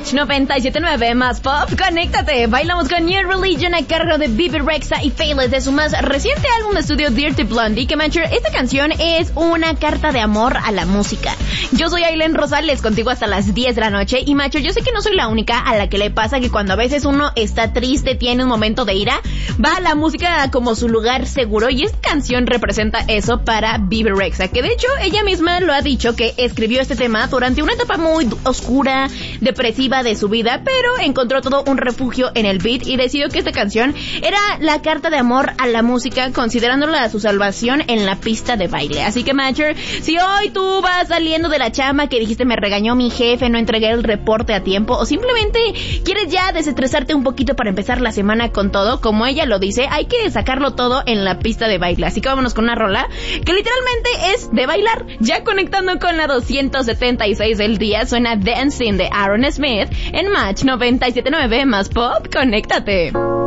Match 97.9 más pop, conéctate. Bailamos con New Religion a cargo de Bebe Rexha y Faithless de su más reciente álbum de estudio Dirty Blondie. Que Matcher, esta canción es una carta de amor a la música. Yo soy Aileen Rosales, contigo hasta las 10 de la noche. Y Matcher, yo sé que no soy la única a la que le pasa que cuando a veces uno está triste, tiene un momento de ira, va a la música como su lugar seguro. Y esta canción representa eso para Bebe Rexha, que de hecho ella misma lo ha dicho, que escribió este tema durante una etapa muy oscura, depresiva de su vida, pero encontró todo un refugio en el beat y decidió que esta canción era la carta de amor a la música, considerándola su salvación en la pista de baile. Así que Matcher, si hoy tú vas saliendo de la chamba que dijiste me regañó mi jefe, no entregué el reporte a tiempo, o simplemente quieres ya desestresarte un poquito para empezar la semana con todo, como ella lo dice, hay que sacarlo todo en la pista de baile. Así que vámonos con una rola que literalmente es de bailar. Ya conectando con la 276 del día, suena Dancing de Aaron Smith en Match 97.9 más pop, conéctate.